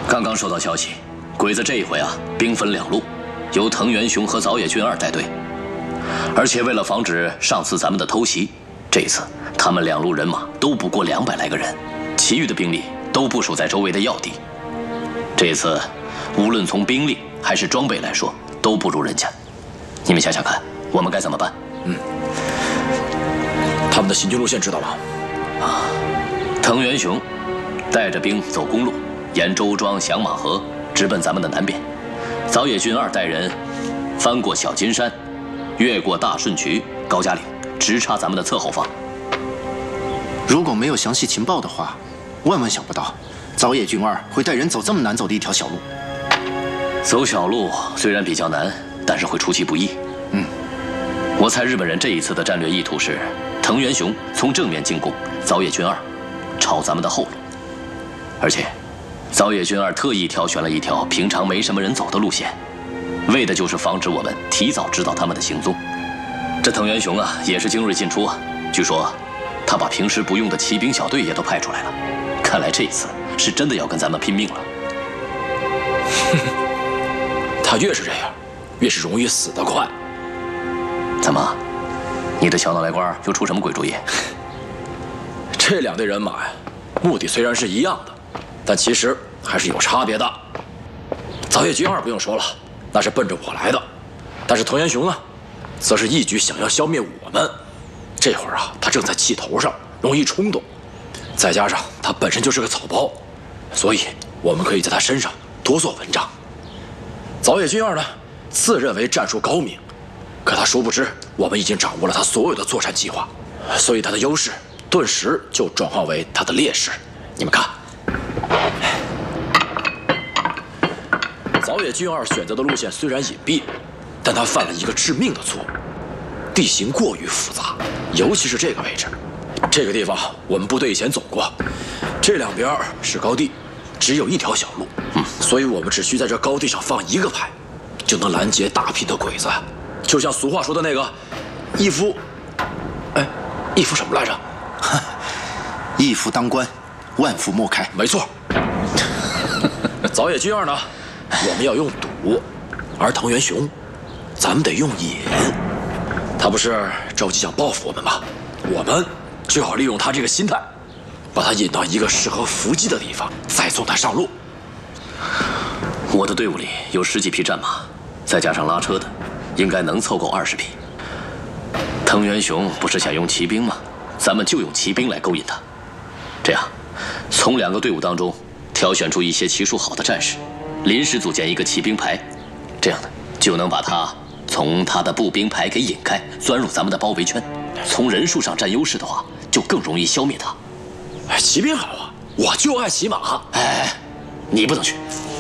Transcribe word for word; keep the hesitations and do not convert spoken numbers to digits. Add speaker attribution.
Speaker 1: 刚刚收到消息，鬼子这一回啊，兵分两路，由藤原雄和早野俊二带队。而且为了防止上次咱们的偷袭，这一次他们两路人马都不过两百来个人，其余的兵力都部署在周围的要地。这一次，无论从兵力还是装备来说，都不如人家。你们想想看，我们该怎么办？
Speaker 2: 嗯，他们的行军路线知道吗？
Speaker 1: 啊，藤原雄带着兵走公路，沿周庄、响马河直奔咱们的南边。早野俊二带人翻过小金山，越过大顺渠、高加岭，直插咱们的侧后方。
Speaker 3: 如果没有详细情报的话，万万想不到早野俊二会带人走这么难走的一条小路。
Speaker 1: 走小路虽然比较难，但是会出其不意。
Speaker 3: 嗯，
Speaker 1: 我猜日本人这一次的战略意图是藤原雄从正面进攻，早野俊二抄咱们的后路。而且，早野俊二特意挑选了一条平常没什么人走的路线，为的就是防止我们提早知道他们的行踪。这藤原雄啊，也是精锐尽出啊。据说，他把平时不用的骑兵小队也都派出来了。看来这一次是真的要跟咱们拼命了。
Speaker 2: 他越是这样，越是容易死得快。
Speaker 1: 怎么，你的小脑袋瓜又出什么鬼主意？
Speaker 2: 这两队人马呀，目的虽然是一样的，但其实还是有差别的。早野俊二不用说了，那是奔着我来的；但是藤原雄呢，则是一举想要消灭我们。这会儿啊，他正在气头上，容易冲动，再加上他本身就是个草包，所以我们可以在他身上多做文章。早野俊二呢，自认为战术高明，可他殊不知我们已经掌握了他所有的作战计划，所以他的优势顿时就转化为他的劣势。你们看，早野俊二选择的路线虽然隐蔽，但他犯了一个致命的错误：地形过于复杂，尤其是这个位置。这个地方我们部队以前走过，这两边是高地，只有一条小路，嗯，所以我们只需在这高地上放一个牌，就能拦截大批的鬼子。就像俗话说的那个，一夫，哎，一夫什么来着？
Speaker 3: 一夫当关，万夫莫开。
Speaker 2: 没错。早野俊二呢，我们要用赌，而藤原雄，咱们得用引。他不是着急想报复我们吗？我们就好利用他这个心态，把他引到一个适合伏击的地方，再送他上路。
Speaker 1: 我的队伍里有十几匹战马，再加上拉车的，应该能凑够二十匹。藤原雄不是想用骑兵吗？咱们就用骑兵来勾引他。这样，从两个队伍当中挑选出一些骑术好的战士，临时组建一个骑兵排，这样呢就能把他从他的步兵排给引开，钻入咱们的包围圈。从人数上占优势的话，就更容易消灭他。
Speaker 2: 哎，骑兵好啊，我就爱骑马。
Speaker 1: 哎，你不能去，